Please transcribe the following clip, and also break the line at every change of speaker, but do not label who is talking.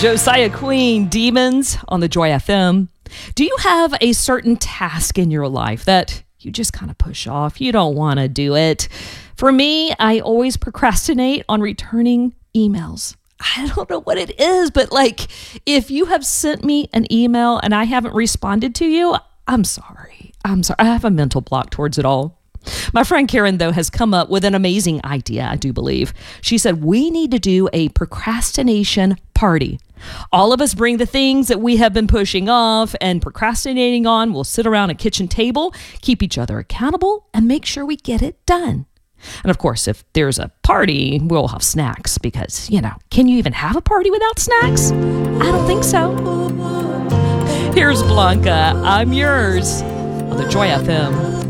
Josiah Queen, Demons on the Joy FM. Do you have a certain task in your life that you just kind of push off? You don't want to do it. For me, I always procrastinate on returning emails. I don't know what it is, but like if you have sent me an email and I haven't responded to you, I'm sorry. I have a mental block towards it all. My friend Karen, though, has come up with an amazing idea, I do believe. She said, we need to do a procrastination party. All of us bring the things that we have been pushing off and procrastinating on. We'll sit around a kitchen table, keep each other accountable, and make sure we get it done. And of course, if there's a party, we'll have snacks because, can you even have a party without snacks? I don't think so. Here's Blanca. I'm yours on the Joy FM.